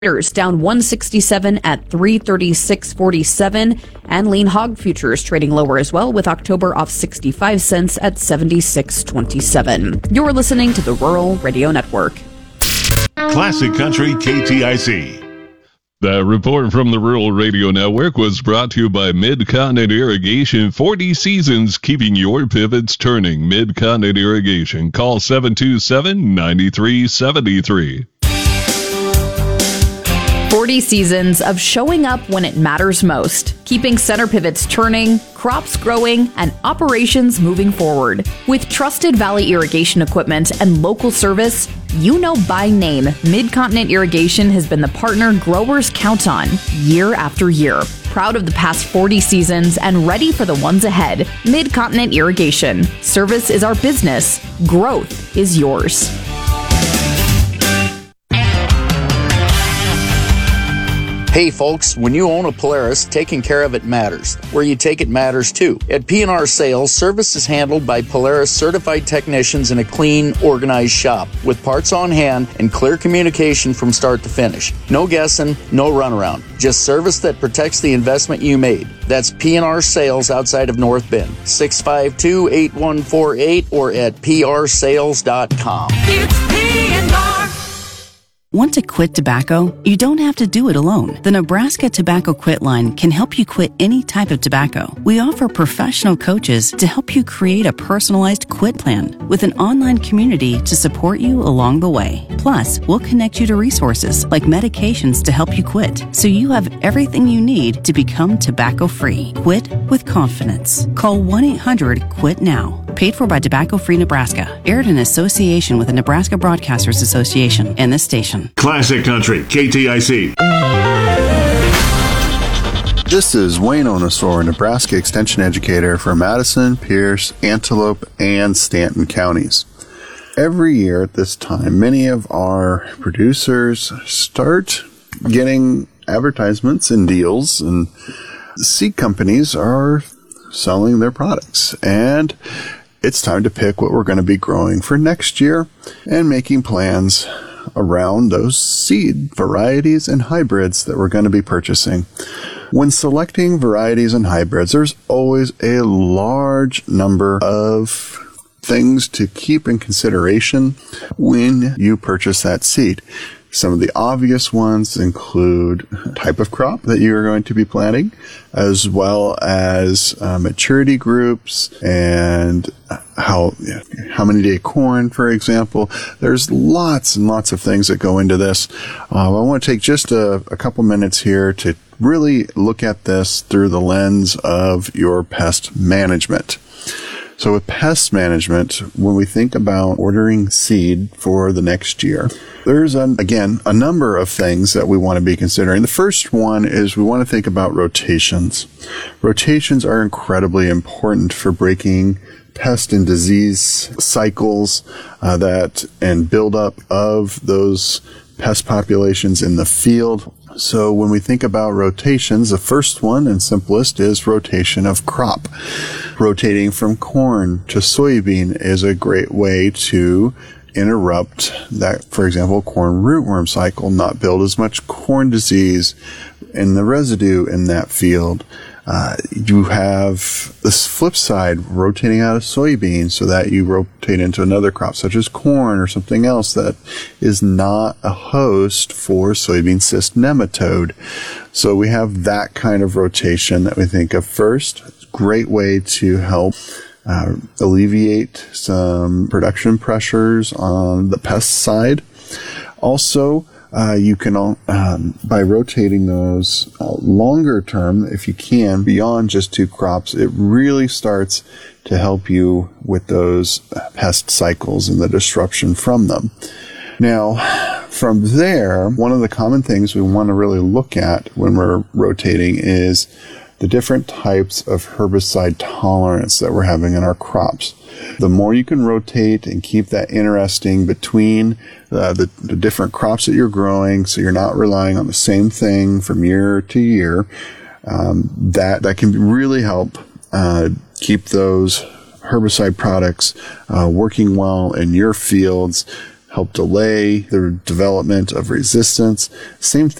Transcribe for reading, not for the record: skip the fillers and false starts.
down 167 at 336.47, and lean hog futures trading lower as well, with October off 65 cents at 76.27. You're listening to the Rural Radio Network. Classic Country KTIC. That report from the Rural Radio Network was brought to you by Mid-Continent Irrigation. 40 seasons keeping your pivots turning. Mid-Continent Irrigation. Call 727-9373. 40 seasons of showing up when it matters most, keeping center pivots turning, crops growing, and operations moving forward. With trusted Valley irrigation equipment and local service, you know by name, Mid-Continent Irrigation has been the partner growers count on year after year. Proud of the past 40 seasons and ready for the ones ahead. Mid-Continent Irrigation. Service is our business. Growth is yours. Hey folks, when you own a Polaris, taking care of it matters. Where you take it matters too. At P&R Sales, service is handled by Polaris certified technicians in a clean, organized shop with parts on hand and clear communication from start to finish. No guessing, no runaround. Just service that protects the investment you made. That's P&R Sales outside of North Bend. 652-8148 or at prsales.com. It's P&R. Want to quit tobacco? You don't have to do it alone. The Nebraska Tobacco Quit Line can help you quit any type of tobacco. We offer professional coaches to help you create a personalized quit plan with an online community to support you along the way. Plus, we'll connect you to resources like medications to help you quit, so you have everything you need to become tobacco-free. Quit with confidence. Call 1-800-QUIT-NOW. Paid for by Tobacco Free Nebraska. Aired in association with the Nebraska Broadcasters Association and this station. Classic Country KTIC. This is Wayne Onosor, Nebraska Extension Educator for Madison, Pierce, Antelope, and Stanton counties. Every year at this time, many of our producers start getting advertisements and deals, and seed companies are selling their products. And it's time to pick what we're going to be growing for next year and making plans around those seed varieties and hybrids that we're going to be purchasing. When selecting varieties and hybrids, there's always a large number of things to keep in consideration when you purchase that seed. Some of the obvious ones include type of crop that you are going to be planting, as well as maturity groups and how many day corn, for example. There's lots and lots of things that go into this. I want to take just a couple minutes here to really look at this through the lens of your pest management. So with pest management, when we think about ordering seed for the next year, there's, again, a number of things that we want to be considering. The first one is we want to think about rotations. Rotations are incredibly important for breaking pest and disease cycles and buildup of those pest populations in the field. So when we think about rotations, the first one and simplest is rotation of crop. Rotating from corn to soybean is a great way to interrupt that, for example, corn rootworm cycle, not build as much corn disease in the residue in that field. You have this flip side, rotating out of soybeans so that you rotate into another crop such as corn or something else that is not a host for soybean cyst nematode. So we have that kind of rotation that we think of first. It's a great way to help alleviate some production pressures on the pest side. Also, you can, by rotating those longer term, if you can, beyond just 2 crops, it really starts to help you with those pest cycles and the disruption from them. Now, from there, one of the common things we want to really look at when we're rotating is the different types of herbicide tolerance that we're having in our crops. The more you can rotate and keep that interesting between the different crops that you're growing, so you're not relying on the same thing from year to year, that can really help keep those herbicide products working well in your fields, help delay the development of resistance. Same thing